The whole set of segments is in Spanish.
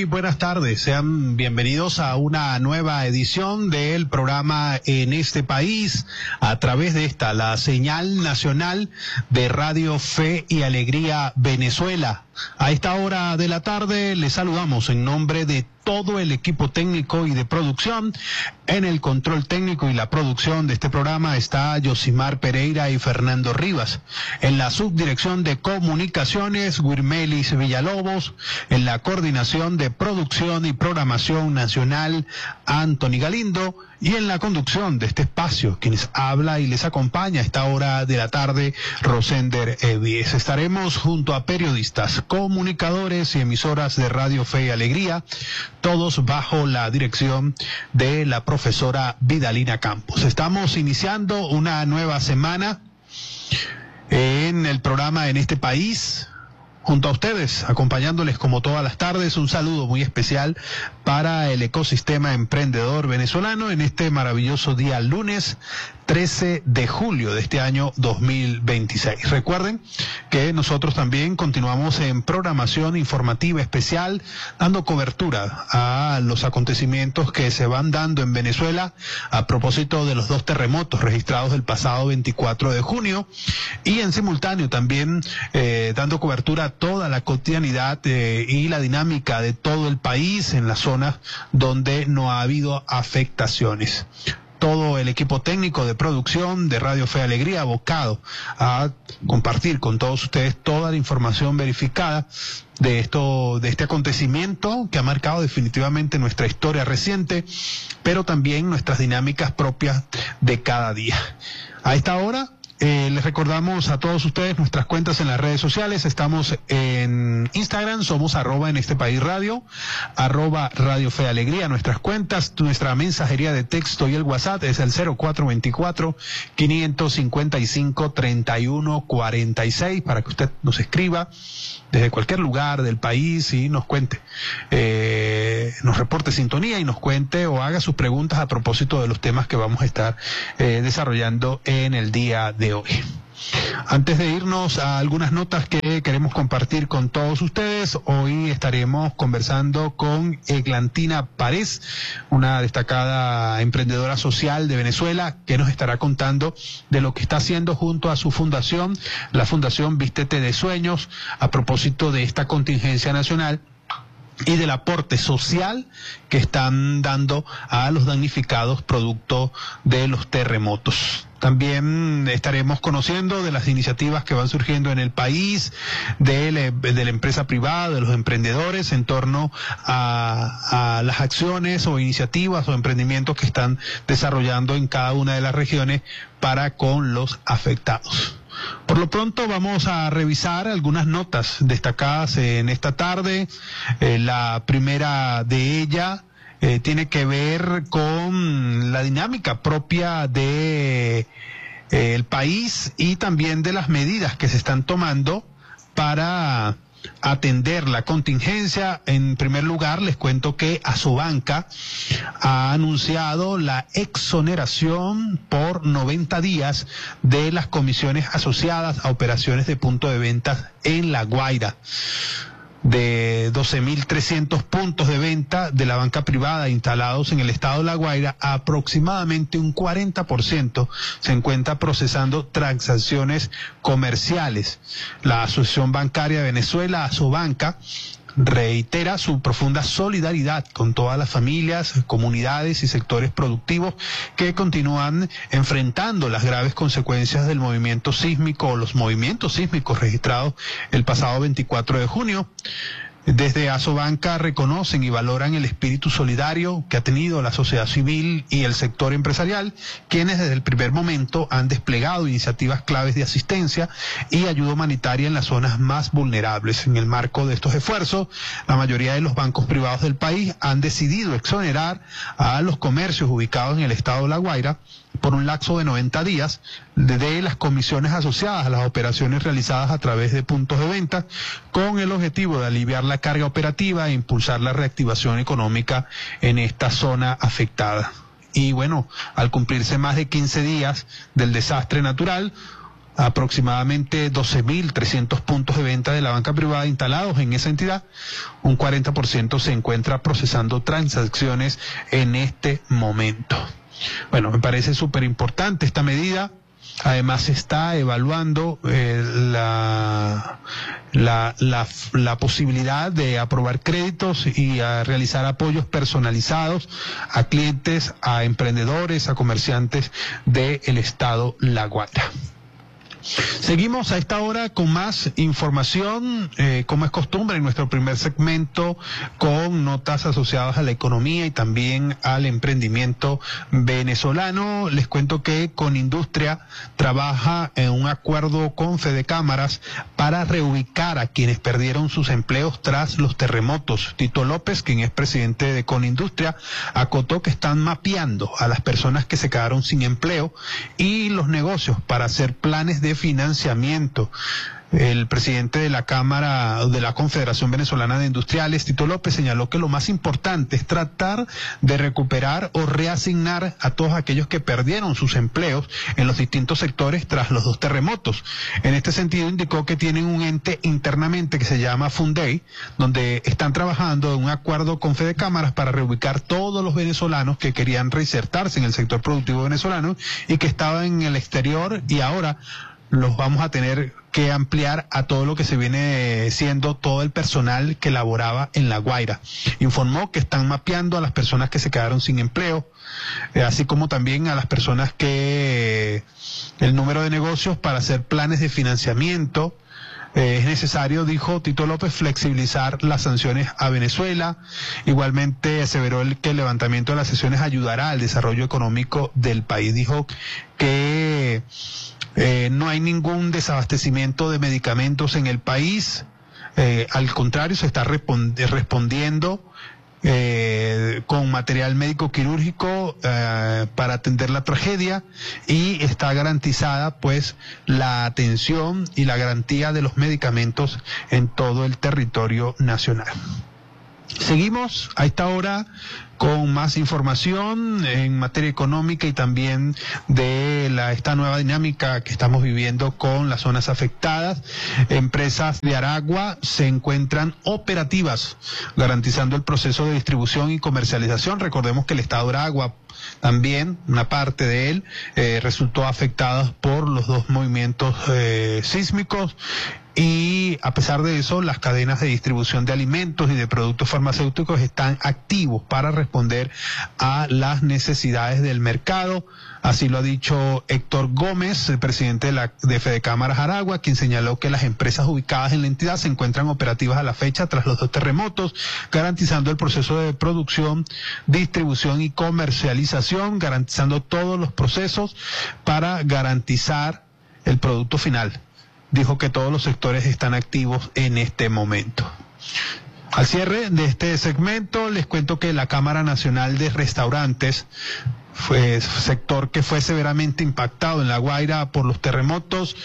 Muy buenas tardes, sean bienvenidos a una nueva edición del programa En este País, a través de la señal nacional de Radio Fe y Alegría Venezuela. A esta hora de la tarde les saludamos en nombre de todo el equipo técnico y de producción. En el control técnico y la producción de este programa está Yosimar Pereira y Fernando Rivas. En la subdirección de comunicaciones, Wirmelis Villalobos. En la coordinación de producción y programación nacional, Anthony Galindo. Y en la conducción de este espacio, quienes habla y les acompaña a esta hora de la tarde, Rosender Evies. Estaremos junto a periodistas, comunicadores y emisoras de Radio Fe y Alegría, todos bajo la dirección de la profesora Vidalina Campos. Estamos iniciando una nueva semana en el programa En este País, junto a ustedes, acompañándoles como todas las tardes. Un saludo muy especial para el ecosistema emprendedor venezolano en este maravilloso día lunes 13 de julio de este año 2026. Recuerden que nosotros también continuamos en programación informativa especial, dando cobertura a los acontecimientos que se van dando en Venezuela a propósito de los 2 terremotos registrados el pasado 24 de junio y en simultáneo también dando cobertura a toda la cotidianidad y la dinámica de todo el país en las zonas donde no ha habido afectaciones. Todo el equipo técnico de producción de Radio Fe y Alegría abocado a compartir con todos ustedes toda la información verificada de este acontecimiento que ha marcado definitivamente nuestra historia reciente, pero también nuestras dinámicas propias de cada día. A esta hora les recordamos a todos ustedes nuestras cuentas en las redes sociales. Estamos en Instagram, somos @en este país radio, @Radio Fe Alegría. Nuestras cuentas, nuestra mensajería de texto y el WhatsApp es el 0424-555-3146 para que usted nos escriba desde cualquier lugar del país y nos cuente, nos reporte sintonía y nos cuente o haga sus preguntas a propósito de los temas que vamos a estar desarrollando en el día de hoy. Antes de irnos a algunas notas que queremos compartir con todos ustedes, hoy estaremos conversando con Eglantina Párez, una destacada emprendedora social de Venezuela, que nos estará contando de lo que está haciendo junto a su fundación, la Fundación Vístete de Sueños, a propósito de esta contingencia nacional y del aporte social que están dando a los damnificados producto de los terremotos. También estaremos conociendo de las iniciativas que van surgiendo en el país, de la empresa privada, de los emprendedores en torno a las acciones o iniciativas o emprendimientos que están desarrollando en cada una de las regiones para con los afectados. Por lo pronto vamos a revisar algunas notas destacadas en esta tarde. La primera de ellas tiene que ver con la dinámica propia de el país y también de las medidas que se están tomando para atender la contingencia. En primer lugar, les cuento que Asobanca ha anunciado la exoneración por 90 días de las comisiones asociadas a operaciones de punto de venta en La Guaira. De 12.300 puntos de venta de la banca privada instalados en el estado de La Guaira, aproximadamente un 40% se encuentra procesando transacciones comerciales. La Asociación Bancaria de Venezuela, Asobanca, reitera su profunda solidaridad con todas las familias, comunidades y sectores productivos que continúan enfrentando las graves consecuencias del movimiento sísmico o los movimientos sísmicos registrados el pasado 24 de junio. Desde Asobanca reconocen y valoran el espíritu solidario que ha tenido la sociedad civil y el sector empresarial, quienes desde el primer momento han desplegado iniciativas claves de asistencia y ayuda humanitaria en las zonas más vulnerables. En el marco de estos esfuerzos, la mayoría de los bancos privados del país han decidido exonerar a los comercios ubicados en el estado de La Guaira por un lapso de 90 días de las comisiones asociadas a las operaciones realizadas a través de puntos de venta, con el objetivo de aliviar la carga operativa e impulsar la reactivación económica en esta zona afectada. Y bueno, al cumplirse más de 15 días del desastre natural, aproximadamente 12.300 puntos de venta de la banca privada instalados en esa entidad. Un 40% se encuentra procesando transacciones en este momento. Bueno, me parece súper importante esta medida. Además se está evaluando la posibilidad de aprobar créditos y a realizar apoyos personalizados a clientes, a emprendedores, a comerciantes del estado La Guaira. Seguimos a esta hora con más información, como es costumbre en nuestro primer segmento, con notas asociadas a la economía y también al emprendimiento venezolano. Les cuento que Conindustria trabaja en un acuerdo con Fedecámaras para reubicar a quienes perdieron sus empleos tras los terremotos. Tito López, quien es presidente de Conindustria, acotó que están mapeando a las personas que se quedaron sin empleo y los negocios para hacer planes de financiamiento. El presidente de la Cámara de la Confederación Venezolana de Industriales, Tito López, señaló que lo más importante es tratar de recuperar o reasignar a todos aquellos que perdieron sus empleos en los distintos sectores tras los 2 terremotos. En este sentido, indicó que tienen un ente internamente que se llama Fundey, donde están trabajando en un acuerdo con Fedecámaras para reubicar todos los venezolanos que querían reinsertarse en el sector productivo venezolano y que estaban en el exterior, y ahora los vamos a tener que ampliar a todo lo que se viene siendo todo el personal que laboraba en La Guaira. Informó que están mapeando a las personas que se quedaron sin empleo, así como también a las personas que el número de negocios para hacer planes de financiamiento. Es necesario, dijo Tito López, flexibilizar las sanciones a Venezuela. Igualmente aseveró que el levantamiento de las sanciones ayudará al desarrollo económico del país. Dijo que no hay ningún desabastecimiento de medicamentos en el país. Al contrario, se está respondiendo con material médico quirúrgico para atender la tragedia, y está garantizada pues la atención y la garantía de los medicamentos en todo el territorio nacional. Seguimos a esta hora con más información en materia económica y también de esta nueva dinámica que estamos viviendo con las zonas afectadas. Empresas de Aragua se encuentran operativas, garantizando el proceso de distribución y comercialización. Recordemos que el estado de Aragua, también una parte de él, resultó afectada por los 2 movimientos sísmicos. Y a pesar de eso, las cadenas de distribución de alimentos y de productos farmacéuticos están activos para responder a las necesidades del mercado. Así lo ha dicho Héctor Gómez, el presidente de Fedecámaras Aragua, quien señaló que las empresas ubicadas en la entidad se encuentran operativas a la fecha tras los 2 terremotos, garantizando el proceso de producción, distribución y comercialización, garantizando todos los procesos para garantizar el producto final. Dijo que todos los sectores están activos en este momento. Al cierre de este segmento, les cuento que la Cámara Nacional de Restaurantes, sector que fue severamente impactado en La Guaira por los terremotos,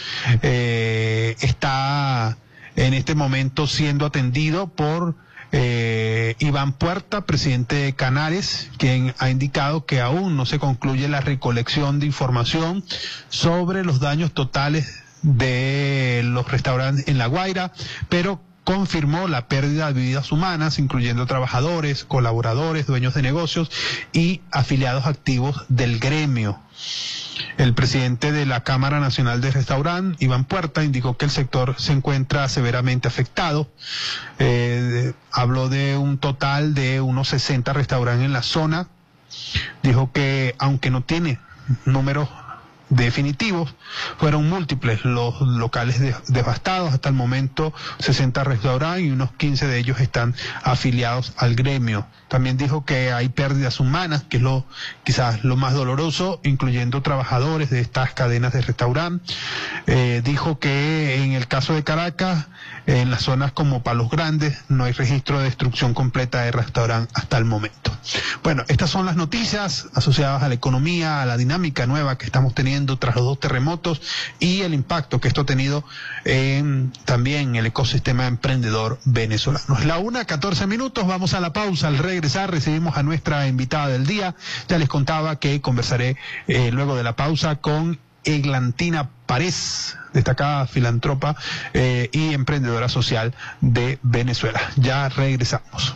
está en este momento siendo atendido por Iván Puerta, presidente de Canales, quien ha indicado que aún no se concluye la recolección de información sobre los daños totales de los restaurantes en La Guaira, pero confirmó la pérdida de vidas humanas, incluyendo trabajadores, colaboradores, dueños de negocios y afiliados activos del gremio. El presidente de la Cámara Nacional de Restaurantes, Iván Puerta, indicó que el sector se encuentra severamente afectado. Habló de un total de unos 60 restaurantes en la zona. Dijo que, aunque no tiene números definitivos, fueron múltiples los locales devastados. Hasta el momento 60 restaurantes y unos 15 de ellos están afiliados al gremio. También dijo que hay pérdidas humanas, que es quizás lo más doloroso, incluyendo trabajadores de estas cadenas de restaurantes. Dijo que en el caso de Caracas, en las zonas como Palos Grandes, no hay registro de destrucción completa de restaurantes hasta el momento. Bueno, estas son las noticias asociadas a la economía, a la dinámica nueva que estamos teniendo tras los 2 terremotos y el impacto que esto ha tenido también en el ecosistema emprendedor venezolano. Es la 1:14, vamos a la pausa. Al regresar recibimos a nuestra invitada del día. Ya les contaba que conversaré luego de la pausa con Eglantina Párez, destacada filántropa y emprendedora social de Venezuela. Ya regresamos.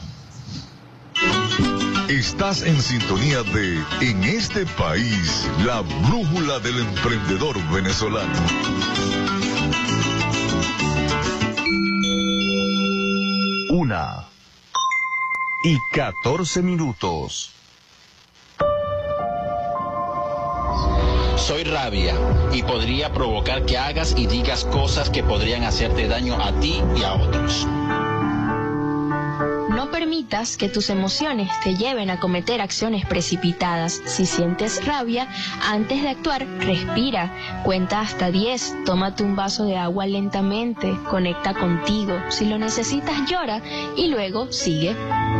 Estás en sintonía de En este país, la brújula del emprendedor venezolano. Una y 14 minutos. Soy rabia y podría provocar que hagas y digas cosas que podrían hacerte daño a ti y a otros. No permitas que tus emociones te lleven a cometer acciones precipitadas. Si sientes rabia, antes de actuar, respira, cuenta hasta 10, tómate un vaso de agua lentamente, conecta contigo. Si lo necesitas, llora y luego sigue.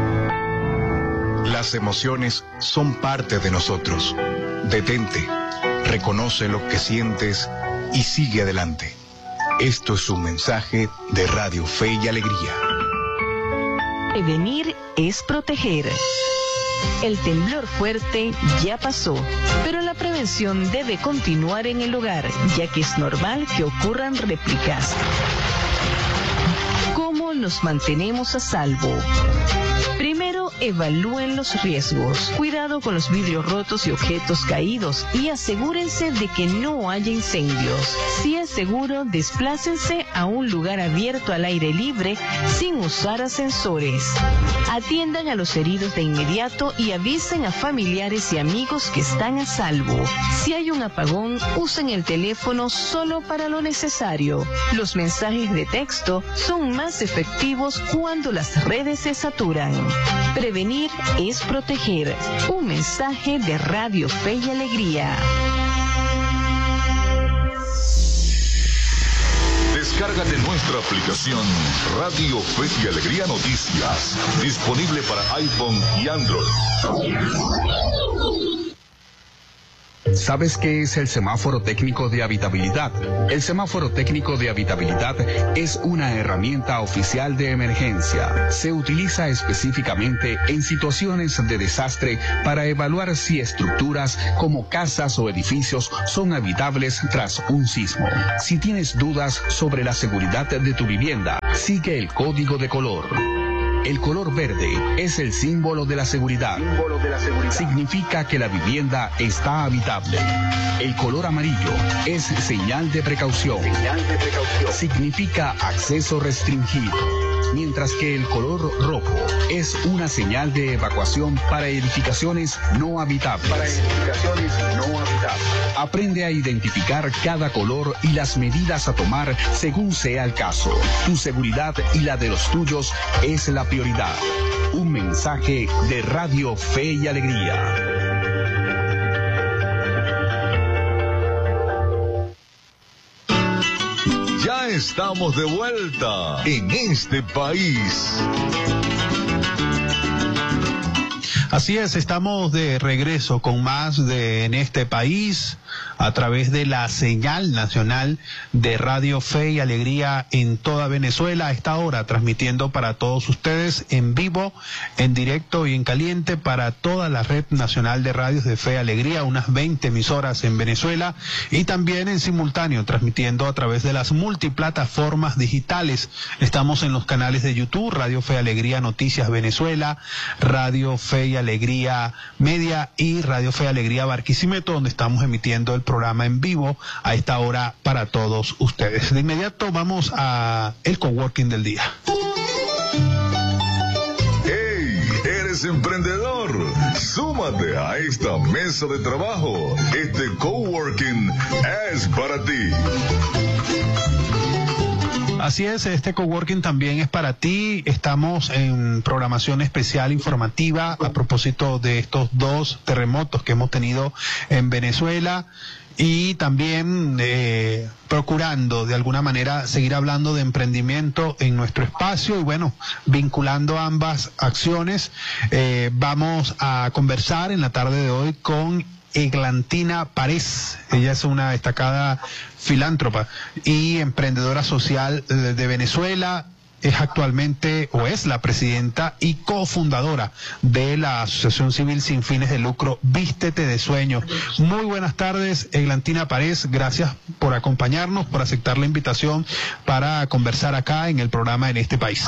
Las emociones son parte de nosotros. Detente, reconoce lo que sientes y sigue adelante. Esto es un mensaje de Radio Fe y Alegría. Prevenir es proteger. El temblor fuerte ya pasó, pero la prevención debe continuar en el hogar, ya que es normal que ocurran réplicas. ¿Cómo nos mantenemos a salvo? Primero, evalúen los riesgos. Cuidado con los vidrios rotos y objetos caídos y asegúrense de que no haya incendios. Si es seguro, desplácense a un lugar abierto al aire libre sin usar ascensores. Atiendan a los heridos de inmediato y avisen a familiares y amigos que están a salvo. Si hay un apagón, usen el teléfono solo para lo necesario. Los mensajes de texto son más efectivos cuando las redes se saturan. Prevenir es proteger. Un mensaje de Radio Fe y Alegría. Descárgate nuestra aplicación Radio Fe y Alegría Noticias, disponible para iPhone y Android. ¿Sabes qué es el semáforo técnico de habitabilidad? El semáforo técnico de habitabilidad es una herramienta oficial de emergencia. Se utiliza específicamente en situaciones de desastre para evaluar si estructuras como casas o edificios son habitables tras un sismo. Si tienes dudas sobre la seguridad de tu vivienda, sigue el código de color. El color verde es el símbolo de la seguridad. Significa que la vivienda está habitable. El color amarillo es señal de precaución. Significa acceso restringido. Mientras que el color rojo es una señal de evacuación para edificaciones no habitables. Aprende a identificar cada color y las medidas a tomar según sea el caso. Tu seguridad y la de los tuyos es la prioridad. Un mensaje de Radio Fe y Alegría. Ya estamos de vuelta en este país. Así es, estamos de regreso con más de En este país a través de la señal nacional de Radio Fe y Alegría en toda Venezuela. A esta hora transmitiendo para todos ustedes en vivo, en directo y en caliente para toda la red nacional de radios de Fe y Alegría, unas 20 emisoras en Venezuela, y también en simultáneo transmitiendo a través de las multiplataformas digitales. Estamos en los canales de YouTube, Radio Fe y Alegría Noticias Venezuela, Radio Fe y Alegría Media y Radio Fe y Alegría Barquisimeto, donde estamos emitiendo el programa en vivo a esta hora para todos ustedes. De inmediato vamos a el coworking del día. ¡Hey! ¿Eres emprendedor? Súmate a esta mesa de trabajo. Este coworking es para ti. Así es, este coworking también es para ti. Estamos en programación especial informativa a propósito de estos 2 terremotos que hemos tenido en Venezuela, y también procurando de alguna manera seguir hablando de emprendimiento en nuestro espacio, y bueno, vinculando ambas acciones. Vamos a conversar en la tarde de hoy con Eglantina Párez. Ella es una destacada filántropa y emprendedora social de Venezuela. es actualmente, o es la presidenta y cofundadora de la Asociación Civil Sin Fines de Lucro Vístete de Sueños. Muy buenas tardes, Eglantina Párez, gracias por acompañarnos, por aceptar la invitación para conversar acá en el programa En Este País.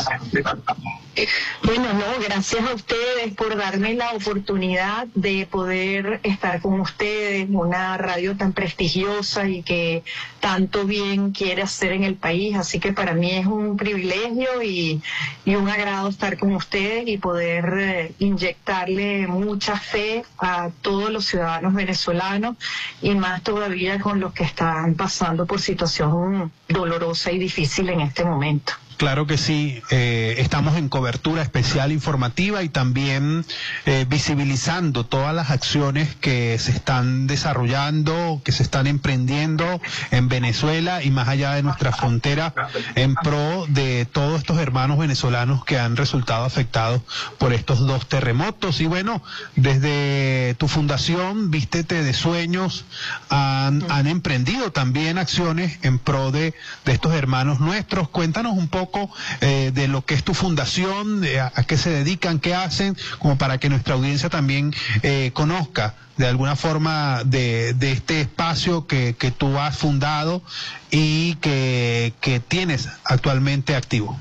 Bueno, gracias a ustedes por darme la oportunidad de poder estar con ustedes, una radio tan prestigiosa y que tanto bien quiere hacer en el país, así que para mí es un privilegio y un agrado estar con ustedes y poder inyectarle mucha fe a todos los ciudadanos venezolanos y más todavía con los que están pasando por situación dolorosa y difícil en este momento. Claro que sí, estamos en cobertura especial informativa y también visibilizando todas las acciones que se están desarrollando, que se están emprendiendo en Venezuela y más allá de nuestra frontera en pro de todos estos hermanos venezolanos que han resultado afectados por estos 2 terremotos. Y bueno, desde tu fundación, Vístete de Sueños, han emprendido también acciones en pro de estos hermanos nuestros. Cuéntanos un poco de lo que es tu fundación, a qué se dedican, qué hacen, como para que nuestra audiencia también conozca de alguna forma de este espacio que tú has fundado y que tienes actualmente activo.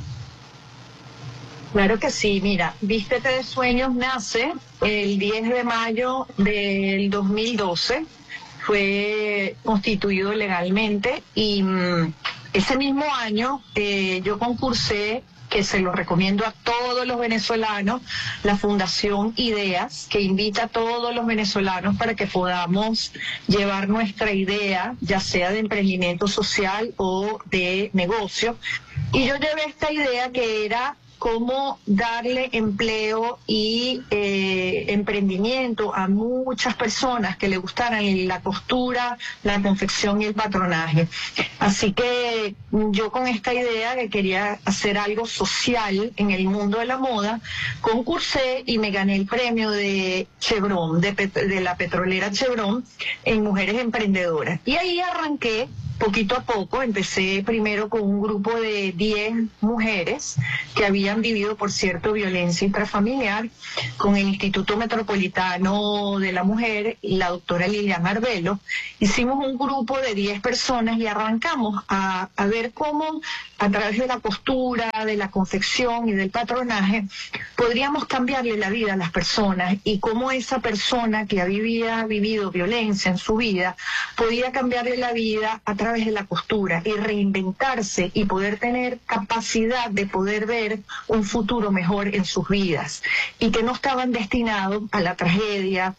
Claro que sí, mira, Vístete de Sueños nace el 10 de mayo del 2012, fue constituido legalmente y ese mismo año yo concursé, que se lo recomiendo a todos los venezolanos, la Fundación Ideas, que invita a todos los venezolanos para que podamos llevar nuestra idea, ya sea de emprendimiento social o de negocio. Y yo llevé esta idea que era cómo darle empleo y emprendimiento a muchas personas que le gustaran la costura, la confección y el patronaje. Así que yo con esta idea que quería hacer algo social en el mundo de la moda, concursé y me gané el premio de Chevron, de la petrolera Chevron, en Mujeres Emprendedoras. Y ahí arranqué poquito a poco. Empecé primero con un grupo de 10 mujeres que habían vivido, por cierto, violencia intrafamiliar, con el Instituto Metropolitano de la Mujer y la doctora Liliana Arbelo. Hicimos un grupo de 10 personas y arrancamos a ver cómo a través de la costura, de la confección y del patronaje podríamos cambiarle la vida a las personas y cómo esa persona que había vivido violencia en su vida podía cambiarle la vida a través de la costura y reinventarse y poder tener capacidad de poder ver un futuro mejor en sus vidas y que no estaban destinados a la tragedia,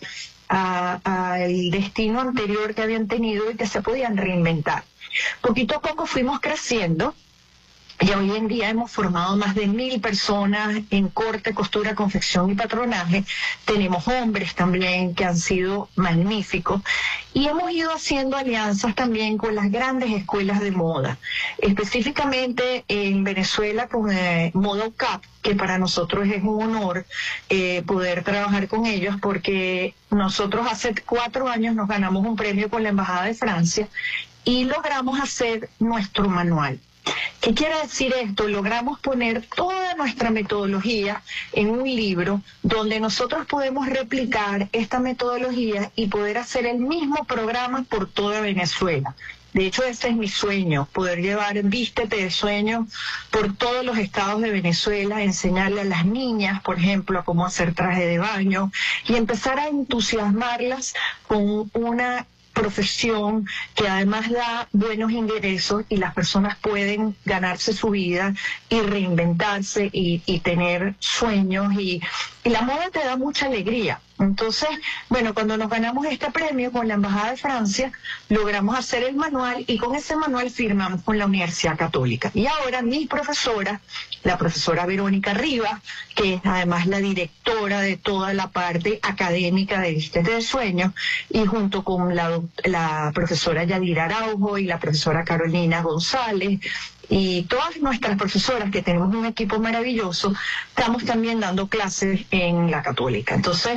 al destino anterior que habían tenido y que se podían reinventar. Poquito a poco fuimos creciendo. Y hoy en día hemos formado más de 1000 personas en corte, costura, confección y patronaje. Tenemos hombres también que han sido magníficos. Y hemos ido haciendo alianzas también con las grandes escuelas de moda. Específicamente en Venezuela con Moda UCAP, que para nosotros es un honor poder trabajar con ellos porque nosotros hace 4 años nos ganamos un premio con la Embajada de Francia y logramos hacer nuestro manual. ¿Qué quiere decir esto? Logramos poner toda nuestra metodología en un libro donde nosotros podemos replicar esta metodología y poder hacer el mismo programa por toda Venezuela. De hecho, ese es mi sueño, poder llevar Vístete de Sueños por todos los estados de Venezuela, enseñarle a las niñas, por ejemplo, a cómo hacer traje de baño y empezar a entusiasmarlas con una profesión que además da buenos ingresos y las personas pueden ganarse su vida y reinventarse y tener sueños y la moda te da mucha alegría. Entonces, bueno, cuando nos ganamos este premio con la Embajada de Francia, logramos hacer el manual y con ese manual firmamos con la Universidad Católica. Y ahora mi profesora, la profesora Verónica Rivas, que es además la directora de toda la parte académica de Vístete de Sueños, y junto con la profesora Yadira Araujo y la profesora Carolina González, y todas nuestras profesoras, que tenemos un equipo maravilloso, estamos también dando clases en la Católica. Entonces,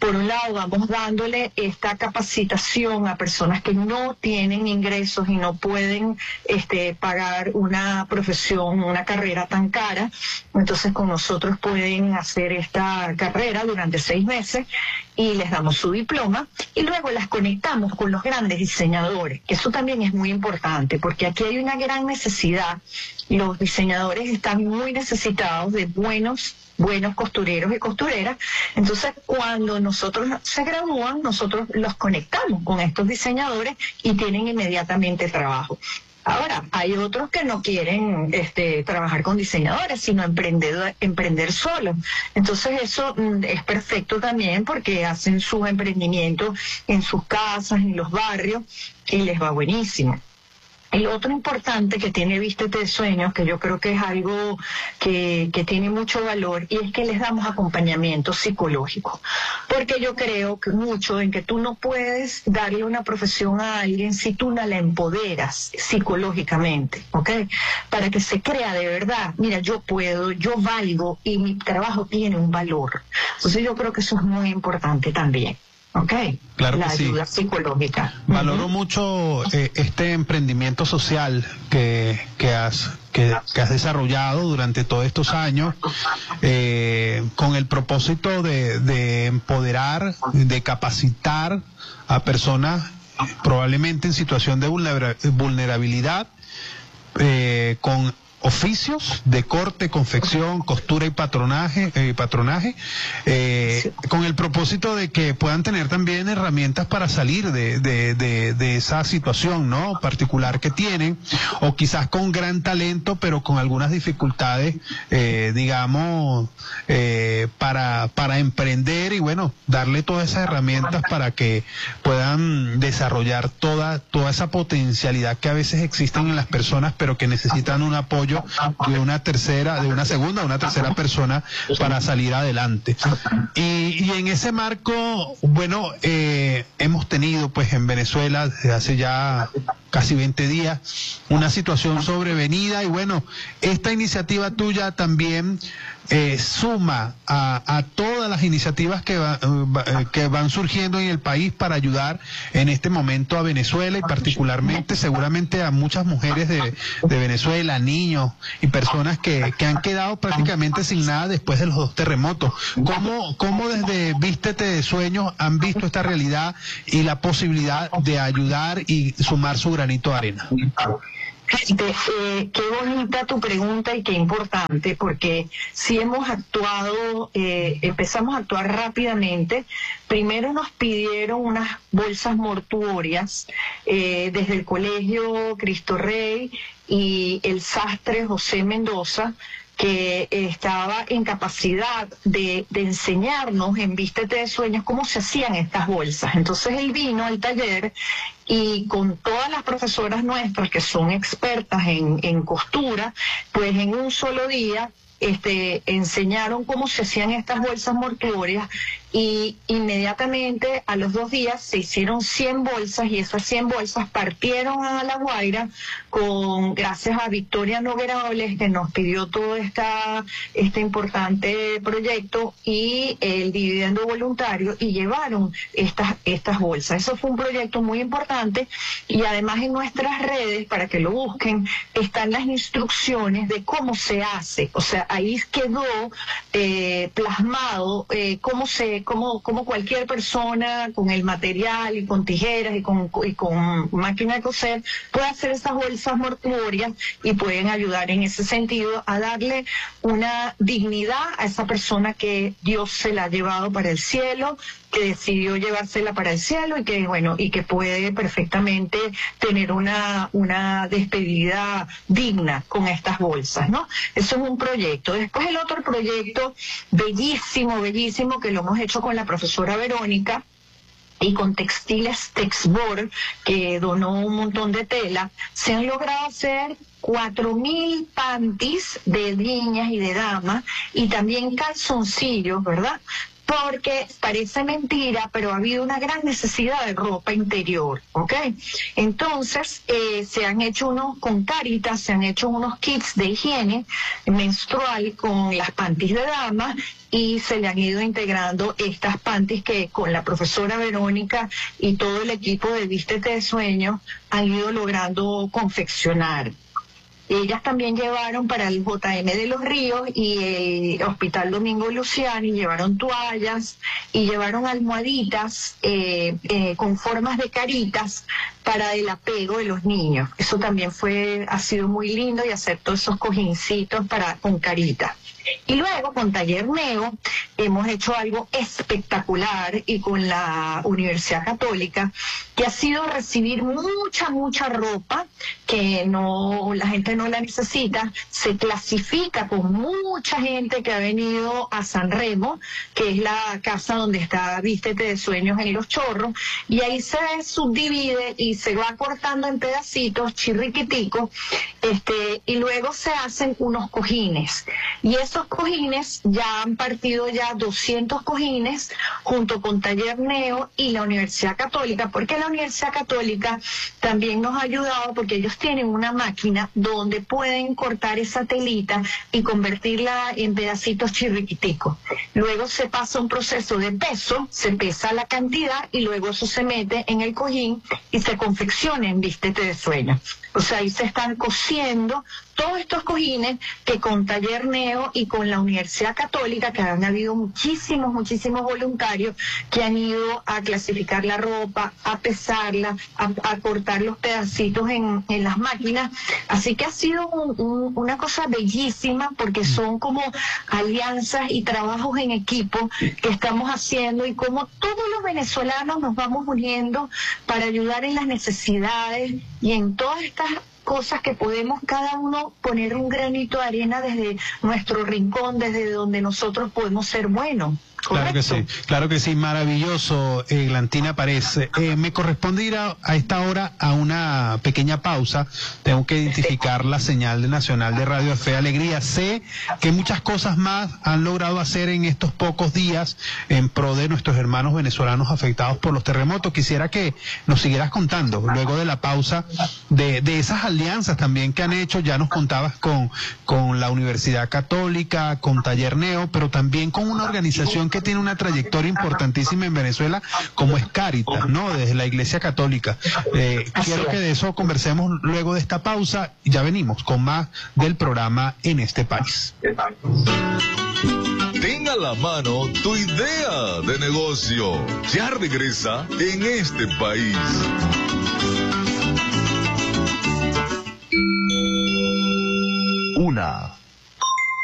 por un lado vamos dándole esta capacitación a personas que no tienen ingresos y no pueden pagar una profesión, una carrera tan cara. Entonces con nosotros pueden hacer esta carrera durante 6 meses y les damos su diploma y luego las conectamos con los grandes diseñadores. Eso también es muy importante porque aquí hay una gran necesidad. Los diseñadores están muy necesitados de buenos costureros y costureras. Entonces, cuando nosotros se gradúan, nosotros los conectamos con estos diseñadores y tienen inmediatamente trabajo. Ahora, hay otros que no quieren trabajar con diseñadores, sino emprender solos. Entonces, eso es perfecto también porque hacen sus emprendimientos en sus casas, en los barrios, y les va buenísimo. El otro importante que tiene Vístete de Sueños, que yo creo que es algo que tiene mucho valor, y es que les damos acompañamiento psicológico. Porque yo creo que mucho en que tú no puedes darle una profesión a alguien si tú no la empoderas psicológicamente, ¿ok? Para que se crea de verdad, mira, yo puedo, yo valgo y mi trabajo tiene un valor. Entonces yo creo que eso es muy importante también. Okay. Claro la que ayuda sí. Psicológica. Valoro mucho este emprendimiento social que has desarrollado durante todos estos años con el propósito de empoderar, de capacitar a personas probablemente en situación de vulnerabilidad con oficios de corte, confección, costura y patronaje, con el propósito de que puedan tener también herramientas para salir de esa situación, ¿no?, particular que tienen, o quizás con gran talento, pero con algunas dificultades, digamos, para emprender y bueno, darle todas esas herramientas para que puedan desarrollar toda esa potencialidad que a veces existen en las personas, pero que necesitan un apoyo de una segunda o una tercera persona para salir adelante. Y en ese marco, bueno, hemos tenido pues en Venezuela desde hace ya casi 20 días una situación sobrevenida y bueno, esta iniciativa tuya también suma a todas las iniciativas que van surgiendo en el país para ayudar en este momento a Venezuela y particularmente seguramente a muchas mujeres de Venezuela, niños y personas que han quedado prácticamente sin nada después de los 2 terremotos. ¿Cómo desde Vístete de Sueños han visto esta realidad y la posibilidad de ayudar y sumar su granito de arena? Qué bonita tu pregunta y qué importante, porque si hemos actuado, empezamos a actuar rápidamente. Primero nos pidieron unas bolsas mortuorias desde el Colegio Cristo Rey y el sastre José Mendoza, que estaba en capacidad de enseñarnos en Vístete de Sueños cómo se hacían estas bolsas. Entonces él vino al taller y con todas las profesoras nuestras que son expertas en costura, pues en un solo día enseñaron cómo se hacían estas bolsas mortuorias y inmediatamente a los 2 días se hicieron 100 bolsas y esas 100 bolsas partieron a La Guaira gracias a Victoria Noguerables, que nos pidió todo este importante proyecto y el dividendo voluntario, y llevaron estas bolsas. Eso fue un proyecto muy importante y además en nuestras redes, para que lo busquen, están las instrucciones de cómo se hace. O sea, ahí quedó plasmado cómo cualquier persona con el material y con tijeras y con máquina de coser puede hacer esas bolsas mortuorias y pueden ayudar en ese sentido a darle una dignidad a esa persona que Dios se la ha llevado para el cielo, que decidió llevársela para el cielo y que puede perfectamente tener una despedida digna con estas bolsas, ¿no? Eso es un proyecto. Después el otro proyecto bellísimo que lo hemos hecho con la profesora Verónica y con Textiles Texbor, que donó un montón de tela, se han logrado hacer 4.000 panties de niñas y de damas y también calzoncillos, ¿verdad?, porque parece mentira, pero ha habido una gran necesidad de ropa interior, ¿ok? Entonces, se han hecho con Cáritas, se han hecho unos kits de higiene menstrual con las panties de dama, y se le han ido integrando estas panties que con la profesora Verónica y todo el equipo de Vístete de Sueños han ido logrando confeccionar. Ellas también llevaron para el JM de los Ríos y el Hospital Domingo Luciani, llevaron toallas y llevaron almohaditas con formas de caritas para el apego de los niños. Eso también ha sido muy lindo, y hacer todos esos cojincitos con caritas. Y luego con Taller Neo hemos hecho algo espectacular, y con la Universidad Católica, que ha sido recibir mucha ropa que la gente no la necesita. Se clasifica con mucha gente que ha venido a San Remo, que es la casa donde está Vístete de Sueños en Los Chorros, y ahí se subdivide y se va cortando en pedacitos chirriquiticos, y luego se hacen unos cojines, y esos cojines ya han partido 200 cojines junto con Taller Neo y la Universidad Católica, porque la Universidad Católica también nos ha ayudado, porque ellos tienen una máquina donde pueden cortar esa telita y convertirla en pedacitos chirriquiticos. Luego se pasa un proceso de peso, se pesa la cantidad y luego eso se mete en el cojín y se confecciona en Vístete de Sueños. O sea, ahí se están cosiendo todos estos cojines que con Taller Neo y con la Universidad Católica, que han habido muchísimos voluntarios que han ido a clasificar la ropa, a pesarla, a cortar los pedacitos en las máquinas. Así que ha sido una cosa bellísima, porque son como alianzas y trabajos en equipo que estamos haciendo, y como todos los venezolanos nos vamos uniendo para ayudar en las necesidades y en todas estas cosas que podemos cada uno poner un granito de arena desde nuestro rincón, desde donde nosotros podemos ser buenos. Claro que sí, maravilloso, Eglantina Párez. Me corresponde ir a esta hora a una pequeña pausa. Tengo que identificar la señal nacional de Radio Fe Alegría. Sé que muchas cosas más han logrado hacer en estos pocos días en pro de nuestros hermanos venezolanos afectados por los terremotos. Quisiera que nos siguieras contando, luego de la pausa, de esas alianzas también que han hecho. Ya nos contabas con la Universidad Católica, con Taller Neo, pero también con una organización que tiene una trayectoria importantísima en Venezuela, como es Cáritas, ¿no? Desde la Iglesia Católica. Quiero que de eso conversemos luego de esta pausa, y ya venimos con más del programa En este País. Tenga a la mano tu idea de negocio. Ya regresa En este País. Una